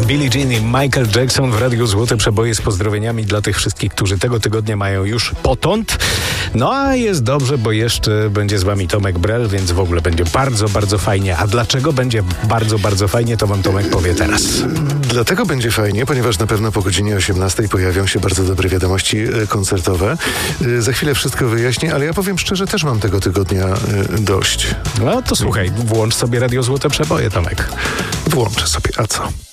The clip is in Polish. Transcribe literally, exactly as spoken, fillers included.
Billie Jean i Michael Jackson w Radiu Złote Przeboje z pozdrowieniami dla tych wszystkich, którzy tego tygodnia mają już potąd. No a jest dobrze, bo jeszcze będzie z wami Tomek Brel, więc w ogóle będzie bardzo, bardzo fajnie. A dlaczego będzie bardzo, bardzo fajnie, to wam Tomek powie teraz. Dlatego będzie fajnie, ponieważ na pewno po godzinie osiemnastej pojawią się bardzo dobre wiadomości koncertowe. Za chwilę wszystko wyjaśnię, ale ja powiem szczerze, też mam tego tygodnia dość. No to słuchaj, włącz sobie Radio Złote Przeboje, Tomek. Włączę sobie, a co?